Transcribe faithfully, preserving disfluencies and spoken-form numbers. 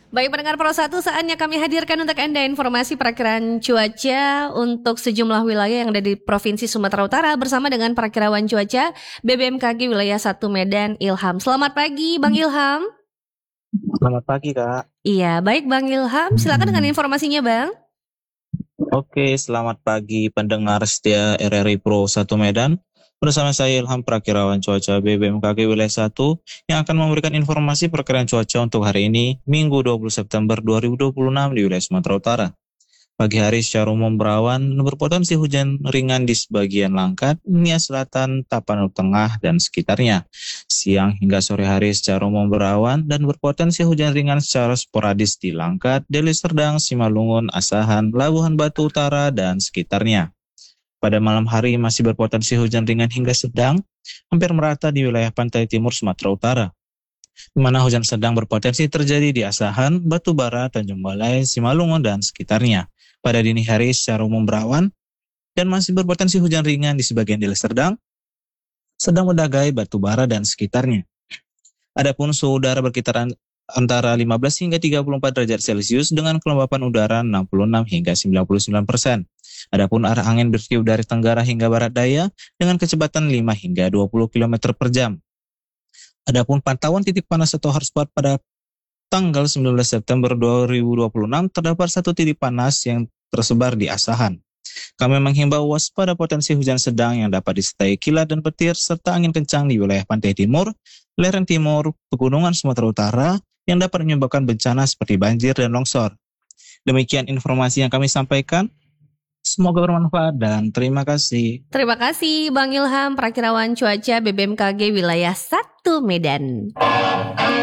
Baik pendengar Pro satu, saatnya kami hadirkan untuk Anda informasi perakiraan cuaca untuk sejumlah wilayah yang ada di Provinsi Sumatera Utara bersama dengan perakirawan cuaca B B M K G wilayah satu Medan, Ilham. Selamat pagi Bang Ilham. Selamat pagi, Kak. Iya, baik Bang Ilham, silakan dengan informasinya Bang. Oke, selamat pagi pendengar setia R R I Pro satu Medan. Bersama saya Ilham, perakirawan cuaca B B M K G wilayah satu yang akan memberikan informasi perakiraan cuaca untuk hari ini, Minggu dua puluh September dua ribu dua puluh enam di wilayah Sumatera Utara. Pagi hari secara umum berawan, berpotensi hujan ringan di sebagian Langkat, Nia Selatan, Tapanuli Tengah, dan sekitarnya. Siang hingga sore hari secara umum berawan dan berpotensi hujan ringan secara sporadis di Langkat, Deli Serdang, Simalungun, Asahan, Labuhan Batu Utara, dan sekitarnya. Pada malam hari masih berpotensi hujan ringan hingga sedang, hampir merata di wilayah pantai timur Sumatera Utara, di mana hujan sedang berpotensi terjadi di Asahan, Batu Bara, Tanjung Balai, Simalungun, dan sekitarnya. Pada dini hari secara umum berawan dan masih berpotensi hujan ringan di sebagian Deli Serdang, Sedang Medagai, Batu Bara, dan sekitarnya. Adapun suhu udara berkitaran antara lima belas hingga tiga puluh empat derajat Celcius dengan kelembapan udara enam puluh enam hingga sembilan puluh sembilan persen. Adapun arah angin bertiup dari tenggara hingga barat daya dengan kecepatan lima hingga dua puluh kilometer per jam. Adapun pantauan titik panas atau hotspot pada tanggal sembilan belas September dua ribu dua puluh enam terdapat satu titik panas yang tersebar di Asahan. Kami menghimbau waspada potensi hujan sedang yang dapat disertai kilat dan petir serta angin kencang di wilayah pantai timur, lereng timur, pegunungan Sumatera Utara yang dapat menyebabkan bencana seperti banjir dan longsor. Demikian informasi yang kami sampaikan. Semoga bermanfaat dan terima kasih. Terima kasih Bang Ilham, perakirawan cuaca B B M K G wilayah satu Medan.